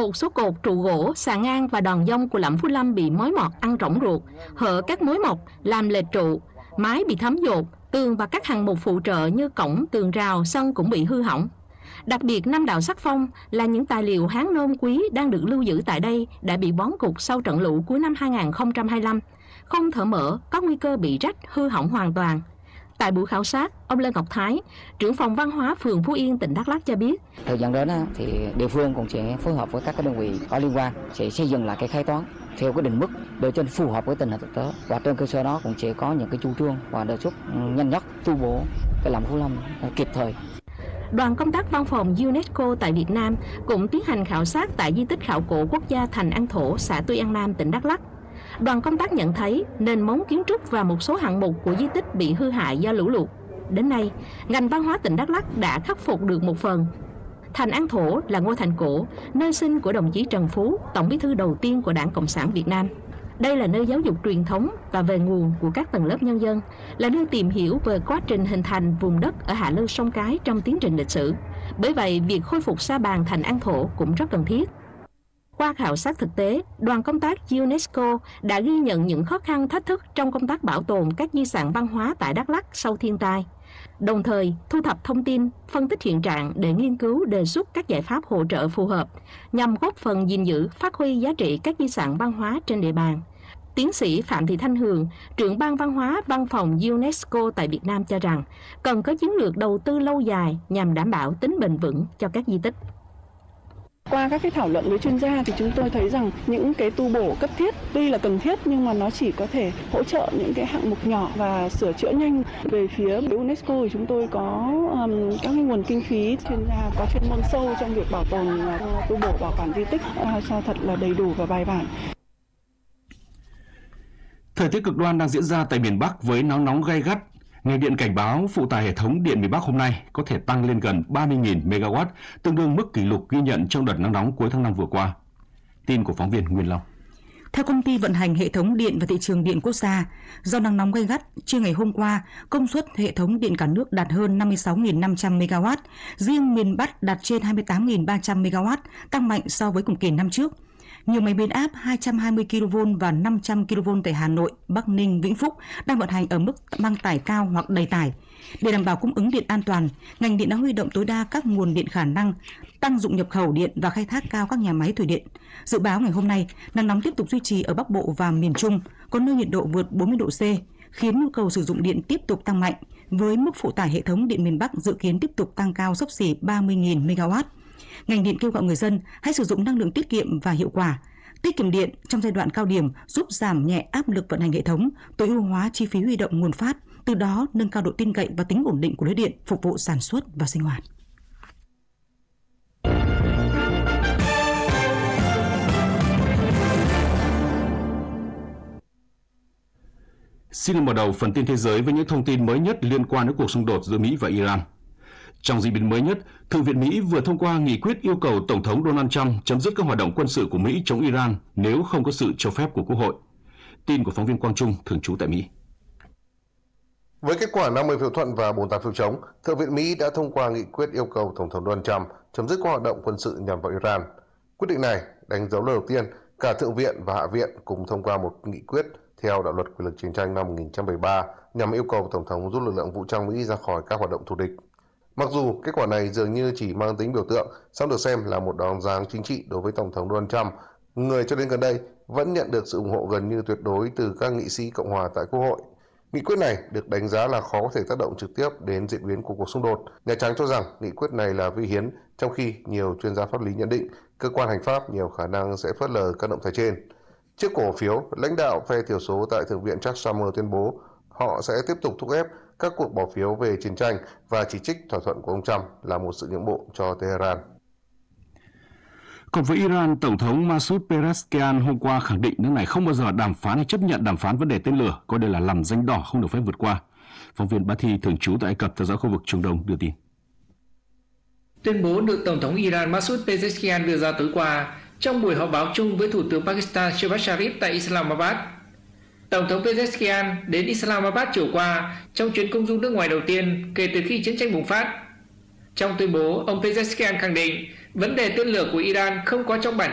Một số cột trụ gỗ, xà ngang và đòn dông của Lẫm Phú Lâm bị mối mọt ăn rỗng ruột, hở các mối mọc làm lệch trụ, mái bị thấm dột, tường và các hạng mục phụ trợ như cổng, tường rào, sân cũng bị hư hỏng. Đặc biệt, 5 đạo sắc phong là những tài liệu Hán Nôm quý đang được lưu giữ tại đây đã bị bón cục sau trận lũ cuối năm 2025, không thở mở, có nguy cơ bị rách, hư hỏng hoàn toàn. Tại buổi khảo sát, ông Lê Ngọc Thái, trưởng phòng văn hóa phường Phú Yên, tỉnh Đắk Lắk cho biết, thời gian đến thì địa phương cũng sẽ phối hợp với các đơn vị có liên quan sẽ xây dựng lại cái khai toán theo cái định mức để cho phù hợp với tình hình thực tế, và trên cơ sở đó cũng sẽ có những cái chủ trương và đề xuất nhanh nhất tu bổ cái Lẫm Phú Lâm kịp thời. Đoàn công tác văn phòng UNESCO tại Việt Nam cũng tiến hành khảo sát tại di tích khảo cổ quốc gia Thành An Thổ, xã Tuy An Nam, tỉnh Đắk Lắk. Đoàn công tác nhận thấy nền móng kiến trúc và một số hạng mục của di tích bị hư hại do lũ lụt. Đến nay, ngành văn hóa tỉnh Đắk Lắk đã khắc phục được một phần. Thành An Thổ là ngôi thành cổ, nơi sinh của đồng chí Trần Phú, Tổng Bí thư đầu tiên của Đảng Cộng sản Việt Nam. Đây là nơi giáo dục truyền thống và về nguồn của các tầng lớp nhân dân, là nơi tìm hiểu về quá trình hình thành vùng đất ở hạ lưu sông Cái trong tiến trình lịch sử. Bởi vậy, việc khôi phục sa bàn Thành An Thổ cũng rất cần thiết. Qua khảo sát thực tế, đoàn công tác UNESCO đã ghi nhận những khó khăn thách thức trong công tác bảo tồn các di sản văn hóa tại Đắk Lắk sau thiên tai, đồng thời thu thập thông tin, phân tích hiện trạng để nghiên cứu đề xuất các giải pháp hỗ trợ phù hợp nhằm góp phần gìn giữ, phát huy giá trị các di sản văn hóa trên địa bàn. Tiến sĩ Phạm Thị Thanh Hường, trưởng ban văn hóa văn phòng UNESCO tại Việt Nam cho rằng cần có chiến lược đầu tư lâu dài nhằm đảm bảo tính bền vững cho các di tích. Qua các cái thảo luận với chuyên gia thì chúng tôi thấy rằng những cái tu bổ cấp thiết tuy là cần thiết nhưng mà nó chỉ có thể hỗ trợ những cái hạng mục nhỏ và sửa chữa nhanh. Về phía UNESCO thì chúng tôi có các cái nguồn kinh phí, chuyên gia có chuyên môn sâu trong việc bảo tồn, tu bổ, bảo quản di tích cho thật là đầy đủ và bài bản. Thời tiết cực đoan đang diễn ra tại miền Bắc với nắng nóng gay gắt. Ngành điện cảnh báo phụ tải hệ thống điện miền Bắc hôm nay có thể tăng lên gần 30.000 MW, tương đương mức kỷ lục ghi nhận trong đợt nắng nóng cuối tháng 5 vừa qua. Tin của phóng viên Nguyên Long. Theo Công ty vận hành hệ thống điện và thị trường điện quốc gia, do nắng nóng gay gắt, trưa ngày hôm qua, công suất hệ thống điện cả nước đạt hơn 56.500 MW, riêng miền Bắc đạt trên 28.300 MW, tăng mạnh so với cùng kỳ năm trước. Nhiều máy biến áp 220 kV và 500 kV tại Hà Nội, Bắc Ninh, Vĩnh Phúc đang vận hành ở mức mang tải cao hoặc đầy tải. Để đảm bảo cung ứng điện an toàn, ngành điện đã huy động tối đa các nguồn điện khả năng, tăng dụng nhập khẩu điện và khai thác cao các nhà máy thủy điện. Dự báo ngày hôm nay, nắng nóng tiếp tục duy trì ở Bắc Bộ và miền Trung, có nơi nhiệt độ vượt 40 độ C, khiến nhu cầu sử dụng điện tiếp tục tăng mạnh, với mức phụ tải hệ thống điện miền Bắc dự kiến tiếp tục tăng cao xấp xỉ 30.000 MW. Ngành điện kêu gọi người dân hãy sử dụng năng lượng tiết kiệm và hiệu quả. Tiết kiệm điện trong giai đoạn cao điểm giúp giảm nhẹ áp lực vận hành hệ thống, tối ưu hóa chi phí huy động nguồn phát, từ đó nâng cao độ tin cậy và tính ổn định của lưới điện phục vụ sản xuất và sinh hoạt. Xin mở đầu phần tin thế giới với những thông tin mới nhất liên quan đến cuộc xung đột giữa Mỹ và Iran. Trong diễn biến mới nhất, Thượng viện Mỹ vừa thông qua nghị quyết yêu cầu Tổng thống Donald Trump chấm dứt các hoạt động quân sự của Mỹ chống Iran nếu không có sự cho phép của Quốc hội. Tin của phóng viên Quang Trung, thường trú tại Mỹ. Với kết quả 50 phiếu thuận và 48 phiếu chống, Thượng viện Mỹ đã thông qua nghị quyết yêu cầu Tổng thống Donald Trump chấm dứt các hoạt động quân sự nhằm vào Iran. Quyết định này đánh dấu lần đầu tiên cả Thượng viện và Hạ viện cùng thông qua một nghị quyết theo đạo luật quyền lực chiến tranh năm 1973 nhằm yêu cầu Tổng thống rút lực lượng vũ trang Mỹ ra khỏi các hoạt động thù địch. Mặc dù kết quả này dường như chỉ mang tính biểu tượng, song được xem là một đòn giáng chính trị đối với Tổng thống Donald Trump, người cho đến gần đây vẫn nhận được sự ủng hộ gần như tuyệt đối từ các nghị sĩ Cộng hòa tại Quốc hội. Nghị quyết này được đánh giá là khó có thể tác động trực tiếp đến diễn biến của cuộc xung đột. Nhà Trắng cho rằng nghị quyết này là vi hiến, trong khi nhiều chuyên gia pháp lý nhận định cơ quan hành pháp nhiều khả năng sẽ phớt lờ các động thái trên. Trước cổ phiếu, lãnh đạo phe thiểu số tại Thượng viện Chuck Schumer tuyên bố họ sẽ tiếp tục thúc ép các cuộc bỏ phiếu về chiến tranh và chỉ trích thỏa thuận của ông Trump là một sự nhượng bộ cho Tehran. Còn với Iran, Tổng thống Masoud Pezeshkian hôm qua khẳng định nước này không bao giờ đàm phán hay chấp nhận đàm phán vấn đề tên lửa, coi đây là lằn ranh đỏ không được phép vượt qua. Phóng viên Bá Thi thường trú tại Ai Cập theo dõi khu vực Trung Đông đưa tin. Tuyên bố được Tổng thống Iran Masoud Pezeshkian đưa ra tối qua trong buổi họp báo chung với Thủ tướng Pakistan Shehbaz Sharif tại Islamabad. Tổng thống Pezeshkian đến Islamabad chiều qua trong chuyến công du nước ngoài đầu tiên kể từ khi chiến tranh bùng phát. Trong tuyên bố, ông Pezeshkian khẳng định vấn đề tên lửa của Iran không có trong bản